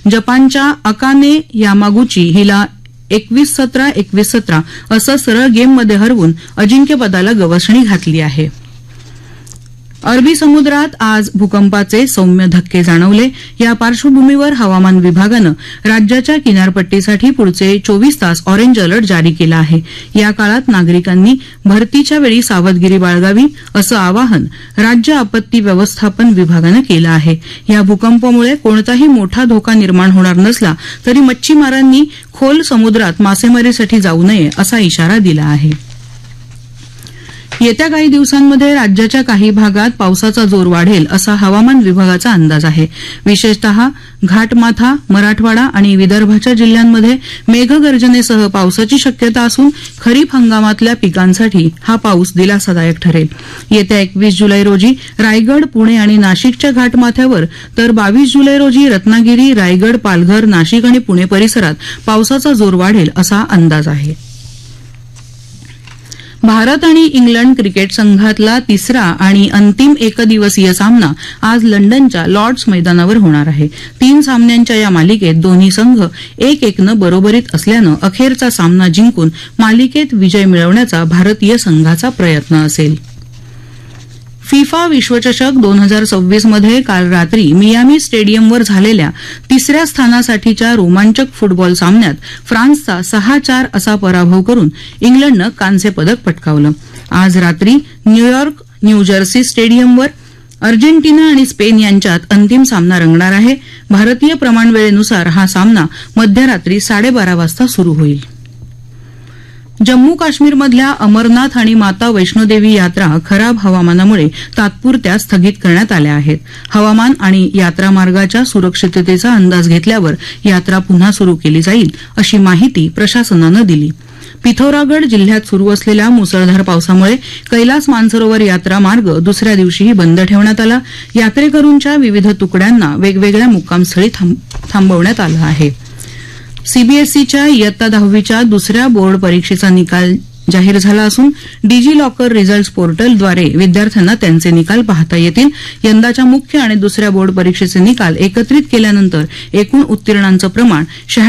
जपानच्या Akane Yamaguchi हिला 21-17, 21-17 असं सरळ गेममध्ये हरवून अजिंक्यपदाला गवसणी घातली आहे. अरबी समुद्रात आज भूकंपाचे सौम्य धक्के जाणवले. या पार्श्वभूमीवर हवामान विभागानं राज्याच्या किनारपट्टीसाठी पुढचे 24 तास ऑरेंज अलर्ट जारी केला आहे. या काळात नागरिकांनी भरतीच्या वेळी सावधगिरी बाळगावी असं आवाहन राज्य आपत्ती व्यवस्थापन विभागानं केलं आहे. या भूकंपामुळे कोणताही मोठा धोका निर्माण होणार नसला तरी मच्छीमारांनी खोल समुद्रात मासेमारीसाठी जाऊ नये असा इशारा दिला आहे. येत्या काही दिवसांमध्ये राज्याच्या काही भागात पावसाचा जोर वाढेल असा हवामान विभागाचा अंदाज आहे. विशेषतः घाटमाथा, मराठवाडा आणि विदर्भाच्या जिल्ह्यांमध्ये मेघगर्जनेसह पावसाची शक्यता असून खरीप हंगामातल्या पिकांसाठी हा पाऊस दिलासादायक ठरेल. येत्या 21 जुलै रोजी रायगड, पुणे आणि नाशिकच्या घाटमाथ्यावर तर 22 जुलै रोजी रत्नागिरी, रायगड, पालघर, नाशिक आणि पुणे परिसरात पावसाचा जोर वाढेल असा अंदाज आहे. भारत आणि इंग्लंड क्रिकेट संघातला तिसरा आणि अंतिम एकदिवसीय सामना आज लंडनच्या लॉर्ड्स मैदानावर होणार आहे. 3 सामन्यांच्या या मालिकेत दोन्ही संघ 1-1नं बरोबरीत असल्यानं अखेरचा सामना जिंकून मालिकेत विजय मिळवण्याचा भारतीय संघाचा प्रयत्न असेल. फिफा विश्वचषक 2026 मध्ये काल रात्री मियामी स्टेडियमवर झालेल्या तिसऱ्या स्थानासाठीच्या रोमांचक फुटबॉल सामन्यात फ्रान्सचा 6-4 असा पराभव करून इंग्लंडनं कांस्य पदक पटकावलं. आज रात्री न्यूयॉर्क न्यू जर्सी स्टेडियमवर अर्जेंटिना आणि स्पेन यांच्यात अंतिम सामना रंगणार आहे. भारतीय प्रमाणवेळेनुसार हा सामना मध्यरात्री 12:30 वाजता सुरू होईल. जम्मू काश्मीरमधल्या अमरनाथ आणि माता वैष्णोदेवी यात्रा खराब हवामानामुळे तात्पुरत्या स्थगित करण्यात आल्या आहेत. हवामान आणि यात्रा मार्गाच्या सुरक्षिततेचा अंदाज घेतल्यावर यात्रा पुन्हा सुरू केली जाईल अशी माहिती प्रशासनानं दिली. पिथौरागड जिल्ह्यात सुरू असलेल्या मुसळधार पावसामुळे कैलास मानसरोवर यात्रा मार्ग दुसऱ्या दिवशीही बंद ठेवण्यात आला. यात्रेकरूंच्या विविध तुकड्यांना वेगवेगळ्या मुक्कामस्थळी थांबवण्यात आलं आहे. सीबीएसईच्या इयत्ता 10वीच्या दुसऱ्या बोर्ड परीक्षेचा निकाल जाहीर झाला असून डिजी लॉकर रिझल्ट्स पोर्टलद्वारे विद्यार्थ्यांना त्यांचे निकाल पाहता येतील. यंदाच्या मुख्य आणि दुसऱ्या बोर्ड परीक्षेचे निकाल एकत्रित केल्यानंतर एकूण उत्तीर्णांचं प्रमाण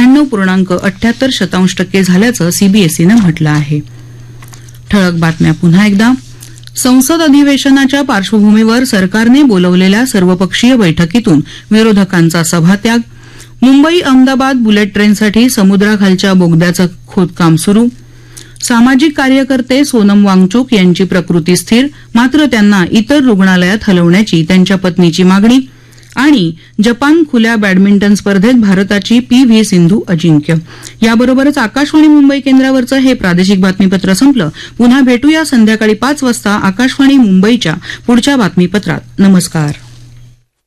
96.78% झाल्याचं सीबीएसईनं म्हटलं आहे. ठळक बातम्या पुन्हा एकदा. संसद अधिवेशनाच्या पार्श्वभूमीवर सरकारने बोलवलेल्या सर्वपक्षीय बैठकीतून विरोधकांचा सभात्याग. मुंबई अहमदाबाद बुलेट ट्रेनसाठी समुद्राखालच्या बोगद्याचं खोदकाम सुरू. सामाजिक कार्यकर्ते सोनम वांगचुक यांची प्रकृती स्थिर, मात्र त्यांना इतर रुग्णालयात हलवण्याची त्यांच्या पत्नीची मागणी. आणि जपान खुल्या बॅडमिंटन स्पर्धेत भारताची PV सिंधू अजिंक्य. याबरोबरच आकाशवाणी मुंबई केंद्रावरचं हे प्रादेशिक बातमीपत्र संपलं. पुन्हा भेटूया संध्याकाळी 5 वाजता आकाशवाणी मुंबईच्या पुढच्या बातमीपत्रात. नमस्कार.